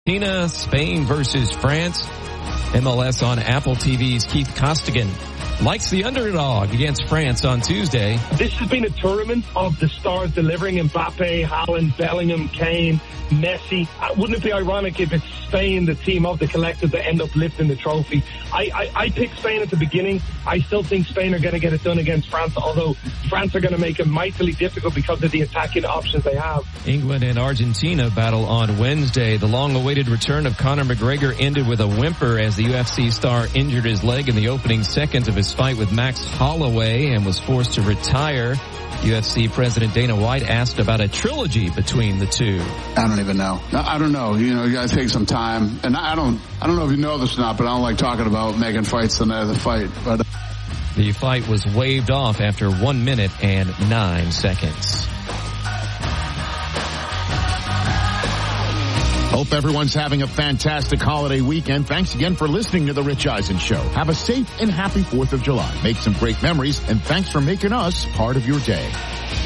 Spain versus France. MLS on Apple TV's Keith Costigan likes the underdog against France on Tuesday. This has been a tournament of the stars delivering. Mbappe, Haaland, Bellingham, Kane, Messi. Wouldn't it be ironic if it's Spain, the team of the collective, that end up lifting the trophy? I picked Spain at the beginning. I still think Spain are going to get it done against France, although France are going to make it mightily difficult because of the attacking options they have. England and Argentina battle on Wednesday. The long-awaited return of Conor McGregor ended with a whimper as the UFC star injured his leg in the opening seconds of his fight with Max Holloway and was forced to retire. UFC President Dana White asked about a trilogy between the two. I don't even know. I don't know. You got to take some time. And I don't know if you know this or not, but I don't like talking about making fights the night of the fight. But the fight was waved off after 1 minute and 9 seconds. Hope everyone's having a fantastic holiday weekend. Thanks again for listening to The Rich Eisen Show. Have a safe and happy 4th of July. Make some great memories, and thanks for making us part of your day.